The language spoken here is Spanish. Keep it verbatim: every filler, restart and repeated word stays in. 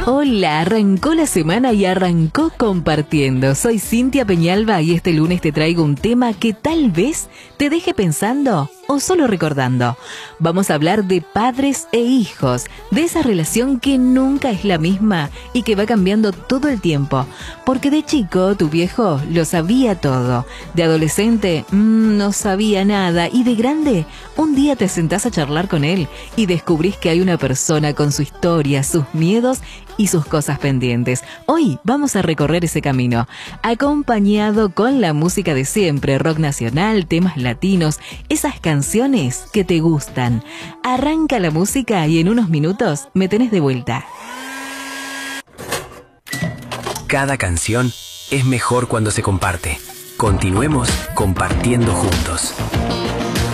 Hola, arrancó la semana y arrancó compartiendo. Soy Cintia Peñalba y este lunes te traigo un tema que tal vez te deje pensando o solo recordando. Vamos a hablar de padres e hijos, de esa relación que nunca es la misma y que va cambiando todo el tiempo. Porque de chico tu viejo lo sabía todo, de adolescente mmm, no sabía nada y de grande un día te sentás a charlar con él y descubrís que hay una persona con su historia, sus miedos y sus cosas pendientes. Hoy vamos a recorrer ese camino, acompañado con la música de siempre, rock nacional, temas latinos, esas canciones que te gustan. Arranca la música y en unos minutos me tenés de vuelta. Cada canción es mejor cuando se comparte. Continuemos compartiendo juntos.